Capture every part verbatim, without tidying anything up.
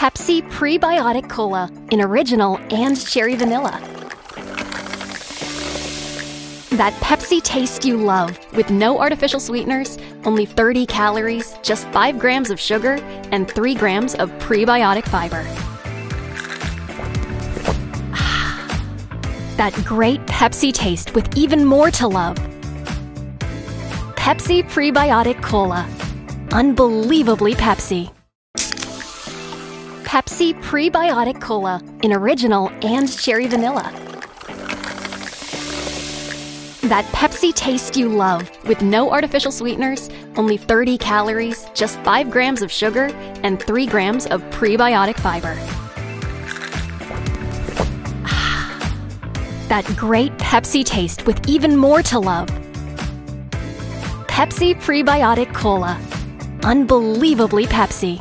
Pepsi Prebiotic Cola in original and cherry vanilla. That Pepsi taste you love, with no artificial sweeteners, only thirty calories, just five grams of sugar, and three grams of prebiotic fiber. That great Pepsi taste with even more to love. Pepsi Prebiotic Cola. Unbelievably Pepsi. Pepsi Prebiotic Cola in original and cherry vanilla. That Pepsi taste you love, with no artificial sweeteners, only thirty calories, just five grams of sugar, and three grams of prebiotic fiber. That great Pepsi taste with even more to love. Pepsi Prebiotic Cola. Unbelievably Pepsi.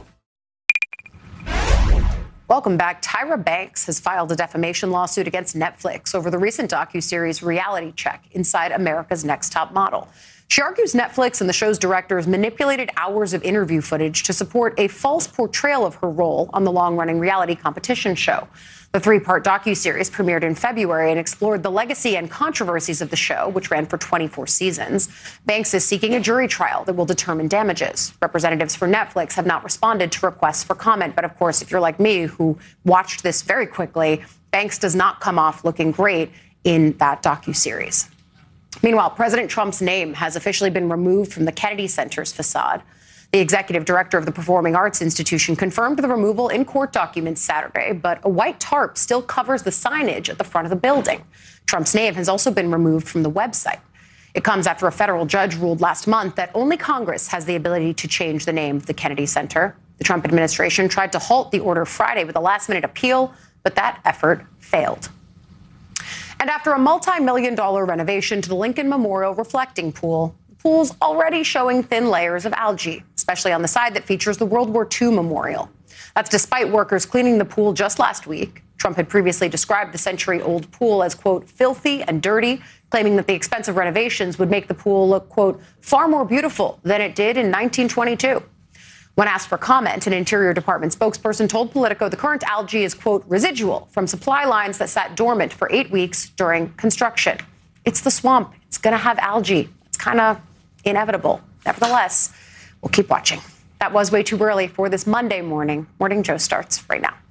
Welcome back. Tyra Banks has filed a defamation lawsuit against Netflix over the recent docuseries Reality Check: Inside America's Next Top Model. She argues Netflix and the show's directors manipulated hours of interview footage to support a false portrayal of her role on the long-running reality competition show. The three-part docuseries premiered in February and explored the legacy and controversies of the show, which ran for twenty-four seasons. Banks is seeking a jury trial that will determine damages. Representatives for Netflix have not responded to requests for comment. But of course, if you're like me, who watched this very quickly, Banks does not come off looking great in that docuseries. Meanwhile, President Trump's name has officially been removed from the Kennedy Center's facade. The executive director of the Performing Arts Institution confirmed the removal in court documents Saturday, but a white tarp still covers the signage at the front of the building. Trump's name has also been removed from the website. It comes after a federal judge ruled last month that only Congress has the ability to change the name of the Kennedy Center. The Trump administration tried to halt the order Friday with a last-minute appeal, but that effort failed. And after a multi-million dollar renovation to the Lincoln Memorial Reflecting Pool, pool's already showing thin layers of algae, especially on the side that features the World War Two memorial. That's despite workers cleaning the pool just last week. Trump had previously described the century-old pool as, quote, filthy and dirty, claiming that the expensive renovations would make the pool look, quote, far more beautiful than it did in nineteen twenty-two. When asked for comment, an Interior Department spokesperson told Politico the current algae is, quote, residual from supply lines that sat dormant for eight weeks during construction. It's the swamp. It's going to have algae. It's kind of inevitable. Nevertheless, we'll keep watching. That was way too early for this Monday morning. Morning Joe starts right now.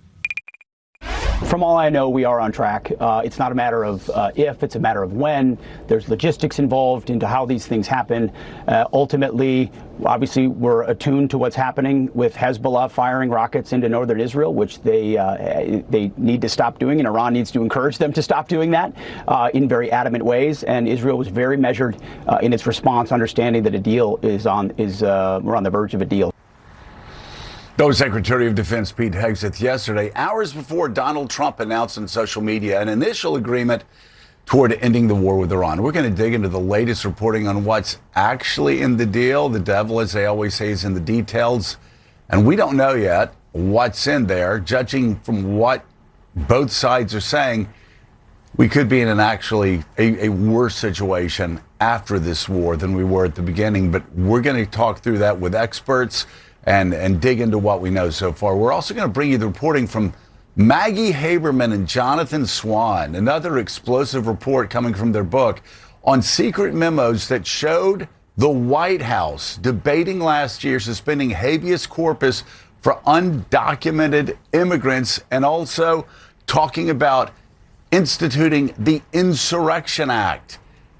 From all I know, we are on track. Uh, it's not a matter of uh, if, it's a matter of when. There's logistics involved into how these things happen. Uh, ultimately, obviously, we're attuned to what's happening with Hezbollah firing rockets into northern Israel, which they uh, they need to stop doing, and Iran needs to encourage them to stop doing that uh, in very adamant ways. And Israel was very measured uh, in its response, understanding that a deal is on is uh, we're on the verge of a deal. That was Secretary of Defense Pete Hegseth yesterday, hours before Donald Trump announced on social media an initial agreement toward ending the war with Iran. We're going to dig into the latest reporting on what's actually in the deal. The devil, as they always say, is in the details. And we don't know yet what's in there. Judging from what both sides are saying, we could be in an actually a, a worse situation after this war than we were at the beginning. But we're going to talk through that with experts and, and dig into what we know so far. We're also going to bring you the reporting from Maggie Haberman and Jonathan Swan, another explosive report coming from their book on secret memos that showed the White House debating last year suspending habeas corpus for undocumented immigrants, and also talking about instituting the Insurrection Act.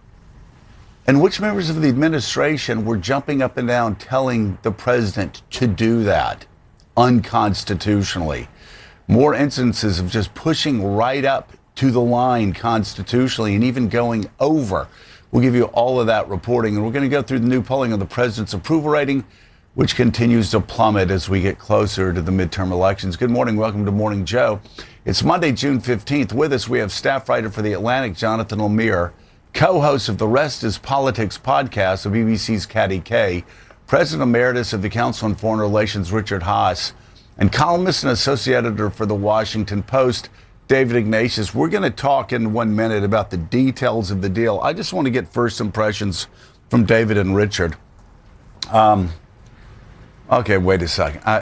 And which members of the administration were jumping up and down telling the president to do that unconstitutionally. More instances of just pushing right up to the line constitutionally and even going over. We'll give you all of that reporting, and we're going to go through the new polling of the president's approval rating, which continues to plummet as we get closer to the midterm elections. Good morning. Welcome to Morning Joe. It's Monday, June fifteenth. With us, we have staff writer for The Atlantic, Jonathan Lemire, co-host of the Rest is Politics podcast of B B C's Caddy K, President Emeritus of the Council on Foreign Relations, Richard Haass, and columnist and associate editor for The Washington Post, David Ignatius. We're going to talk in one minute about the details of the deal. I just want to get first impressions from David and Richard. Um, okay, wait a second. I,